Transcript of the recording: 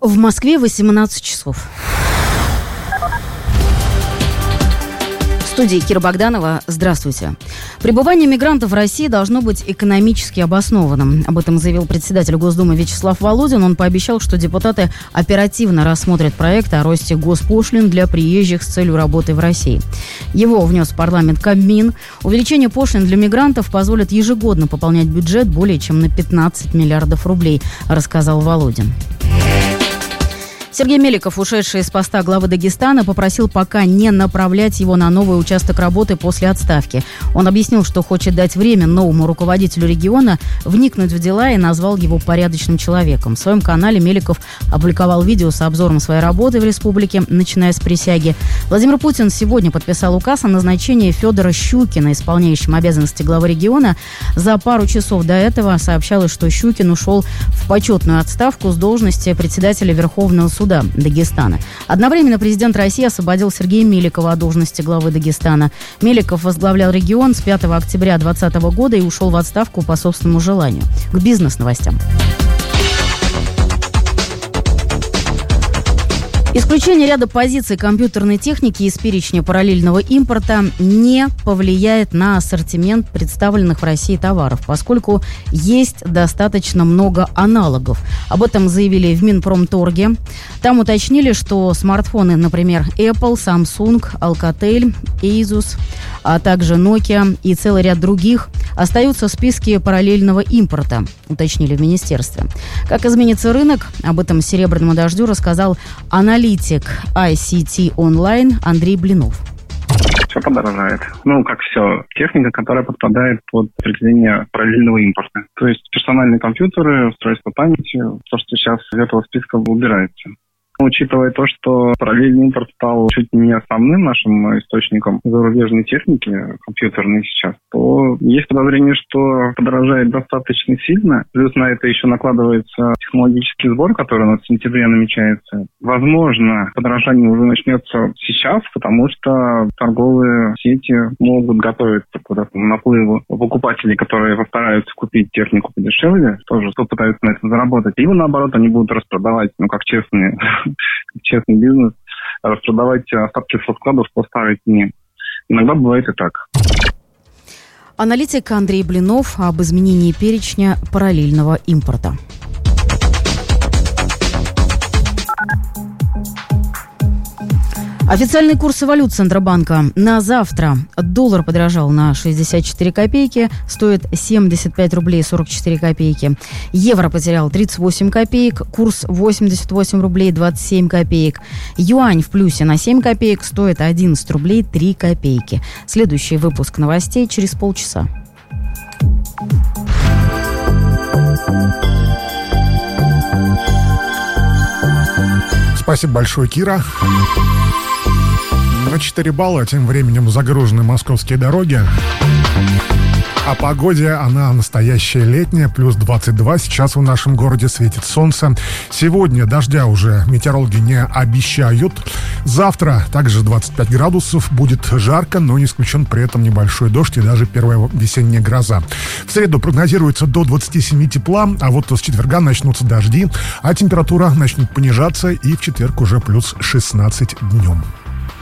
В Москве 18 часов. В студии Кира Богданова. Здравствуйте. Пребывание мигрантов в России должно быть экономически обоснованным. Об этом заявил председатель Госдумы Вячеслав Володин. Он пообещал, что депутаты оперативно рассмотрят проект о росте госпошлин для приезжих с целью работы в России. Его внес в парламент Кабмин. Увеличение пошлин для мигрантов позволит ежегодно пополнять бюджет более чем на 15 миллиардов рублей, рассказал Володин. Сергей Меликов, ушедший из поста главы Дагестана, попросил пока не направлять его на новый участок работы после отставки. Он объяснил, что хочет дать время новому руководителю региона вникнуть в дела и назвал его порядочным человеком. В своем канале Меликов опубликовал видео с обзором своей работы в республике, начиная с присяги. Владимир Путин сегодня подписал указ о назначении Федора Щукина исполняющим обязанности главы региона. За пару часов до этого сообщалось, что Щукин ушел в почетную отставку с должности председателя Верховного суда Дагестана. Одновременно президент России освободил Сергея Меликова от должности главы Дагестана. Меликов возглавлял регион с 5 октября 2020 года и ушел в отставку по собственному желанию. К бизнес-новостям. Исключение ряда позиций компьютерной техники из перечня параллельного импорта не повлияет на ассортимент представленных в России товаров, поскольку есть достаточно много аналогов. Об этом заявили в Минпромторге. Там уточнили, что смартфоны, например, Apple, Samsung, Alcatel, Asus, а также Nokia и целый ряд других остаются в списке параллельного импорта, уточнили в министерстве. Как изменится рынок, об этом «Серебряному дождю» рассказал аналитик ICT Online Андрей Блинов. Все подорожает. Как все. Техника, которая подпадает под определение параллельного импорта. То есть персональные компьютеры, устройства памяти, то, что сейчас из этого списка убирается. Учитывая то, что параллельный импорт стал чуть не основным нашим источником зарубежной техники, компьютерной сейчас, то есть подозрение, что подорожает достаточно сильно. Плюс на это еще накладывается технологический сбор, который у нас в сентябре намечается. Возможно, подорожание уже начнется сейчас, потому что торговые сети могут готовиться к наплыву покупателей, которые постараются купить технику подешевле, тоже попытаются на этом заработать. Либо наоборот, они будут распродавать, как честный бизнес, распродавать остатки со складов по старой цене. Иногда бывает и так. Аналитик Андрей Блинов об изменении перечня параллельного импорта. Официальные курсы валют Центробанка на завтра. Доллар подорожал на 64 копейки, стоит 75 рублей 44 копейки. Евро потерял 38 копеек, курс 88 рублей 27 копеек. Юань в плюсе на 7 копеек, стоит 11 рублей 3 копейки. Следующий выпуск новостей через полчаса. Спасибо большое, Кира. На 4 балла тем временем загружены московские дороги. О погоде, она настоящая летняя, плюс 22. Сейчас в нашем городе светит солнце. Сегодня дождя уже метеорологи не обещают. Завтра также 25 градусов. Будет жарко, но не исключен при этом небольшой дождь и даже первая весенняя гроза. В среду прогнозируется до 27 тепла, а вот с четверга начнутся дожди, а температура начнет понижаться, и в четверг уже плюс 16 днем.